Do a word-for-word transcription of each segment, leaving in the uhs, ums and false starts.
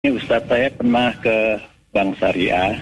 Ustaz, saya pernah ke Bank Syariah.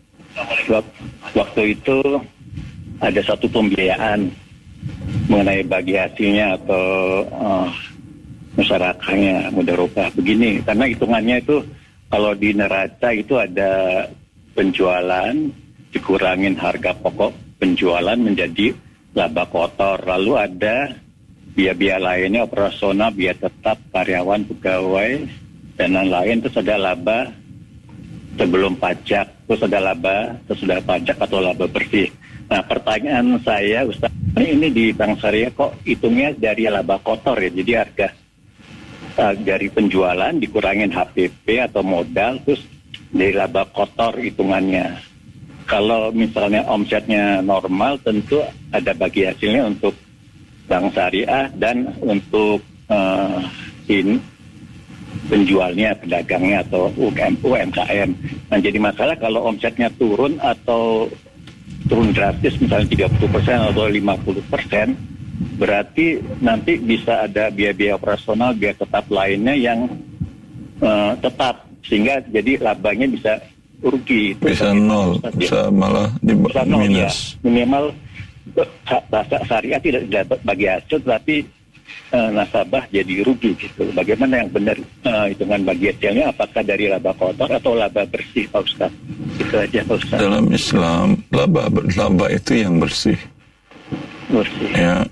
Waktu itu ada satu pembiayaan mengenai bagi hasilnya atau uh, musyarakahnya mudharabah begini. Karena hitungannya itu kalau di neraca itu ada penjualan dikurangin harga pokok penjualan menjadi laba kotor. Lalu ada biaya-biaya lainnya, operasional, biaya tetap karyawan, pegawai, dan lain-lain. Terus ada laba sebelum pajak, terus ada laba sesudah pajak atau laba bersih. Nah, pertanyaan saya, Ustaz, ini di Bank Syariah kok hitungnya dari laba kotor ya? Jadi harga uh, dari penjualan dikurangin H P P atau modal, terus dari laba kotor hitungannya. Kalau misalnya omsetnya normal, tentu ada bagi hasilnya untuk Bank Syariah dan untuk uh, in penjualnya, pedagangnya atau U M K M. Nah, jadi masalah kalau omsetnya turun atau turun drastis misalnya tiga puluh persen atau lima puluh persen, berarti nanti bisa ada biaya-biaya operasional, biaya tetap lainnya yang uh, tetap, sehingga jadi labanya bisa rugi. Bisa nol, bisa malah di bisa nol, minus. Ya. Minimal bahasa syariah tidak dapat bagi hasil, tapi Uh, nasabah jadi rugi gitu. Bagaimana yang benar uh, hitungan bagi hasilnya? Apakah dari laba kotor atau laba bersih, Pak Ustaz? Itu aja, Pak Ustaz. Dalam Islam, laba laba itu yang bersih. Bersih. Ya.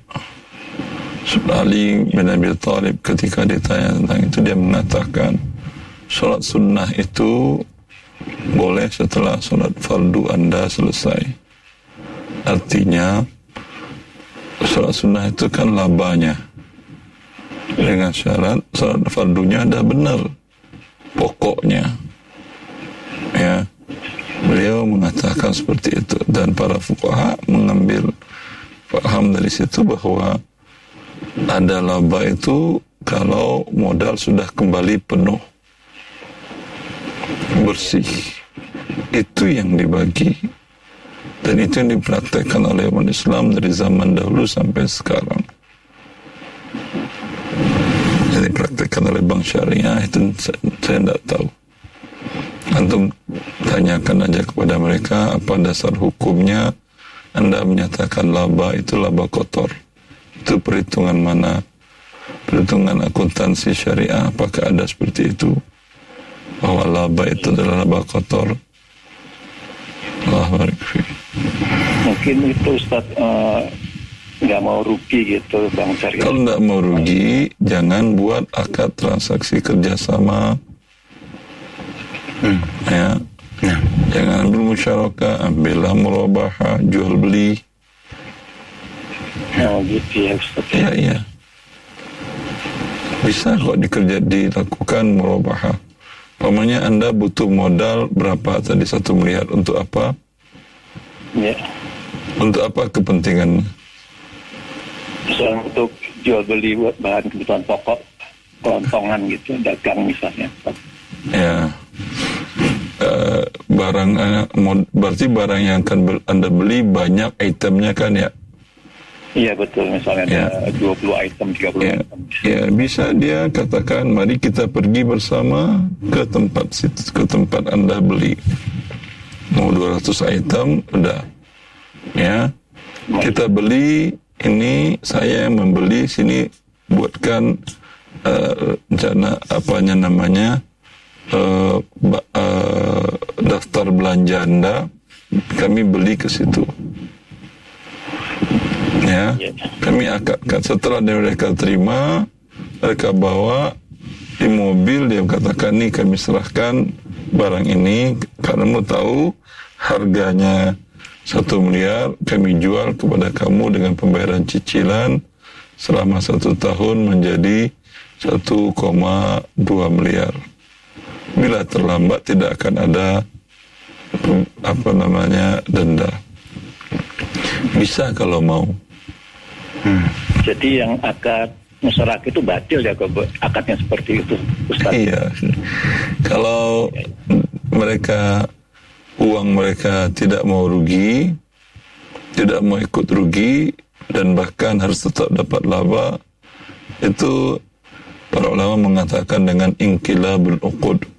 Ali bin Abi Thalib ketika ditanya tentang itu, dia mengatakan sholat sunnah itu boleh setelah sholat fardu Anda selesai. Artinya sholat sunnah itu kan labanya, dengan syarat salat fardunya ada benar pokoknya, ya. Beliau mengatakan seperti itu, dan para fuqaha mengambil paham dari situ bahwa ada laba itu kalau modal sudah kembali penuh, bersih, itu yang dibagi, dan itu yang dipraktekkan oleh umat Islam dari zaman dahulu sampai sekarang. Yang dipraktikkan oleh Bank Syariah itu saya tidak tahu. Antum tanyakan aja kepada mereka apa dasar hukumnya Anda menyatakan laba itu laba kotor. Itu perhitungan mana? Perhitungan akuntansi syariah, apakah ada seperti itu? Bahwa laba itu adalah laba kotor. Allah barik. Mungkin itu Ustaz uh... nggak mau rugi gitu Bank Syariah. Kalau nggak mau rugi, jangan buat akad transaksi kerjasama. Hmm. Ya. Ya. Jangan ambil musyarakah, ambillah murabahah, jual beli. Oh gitu ya Ustaz. Iya, iya. Bisa kok dikerja dilakukan murabahah. Pokoknya Anda butuh modal berapa tadi, satu miliar, untuk apa? Ya. Untuk apa kepentingannya? Misalnya untuk jual beli buat bahan kebutuhan pokok, kelontongan gitu, dagang misalnya. Ya, uh, barang uh, mod, berarti barang yang akan Anda beli banyak itemnya kan ya? Iya betul, misalnya ya. Ada dua puluh item, tiga puluh ya. item. Ya, bisa dia katakan, mari kita pergi bersama ke tempat situ, ke tempat Anda beli. Mau dua ratus item, udah. Ya, kita beli. Ini saya yang membeli, sini buatkan uh, rencana apanya namanya uh, uh, daftar belanja Anda, kami beli ke situ, ya. Kami akadkan. Setelah mereka terima, mereka bawa di mobil, dia katakan, nih kami serahkan barang ini, karena mau tahu harganya satu miliar, kami jual kepada kamu dengan pembayaran cicilan selama satu tahun menjadi satu koma dua miliar. Bila terlambat tidak akan ada apa namanya denda. Bisa kalau mau. Hmm. Jadi yang akad musyarakah itu batil ya, akadnya seperti itu, Ustaz? Iya. Kalau mereka uang mereka tidak mau rugi, tidak mau ikut rugi, dan bahkan harus tetap dapat laba, itu para ulama mengatakan dengan inqilabul uqud,